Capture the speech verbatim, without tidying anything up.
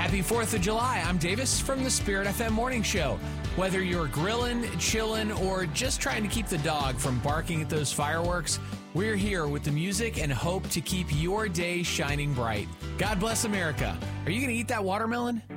Happy fourth of July. I'm Davis from the Spirit F M Morning Show. Whether you're grilling, chilling, or just trying to keep the dog from barking at those fireworks, we're here with the music and hope to keep your day shining bright. God bless America. Are you going to eat that watermelon?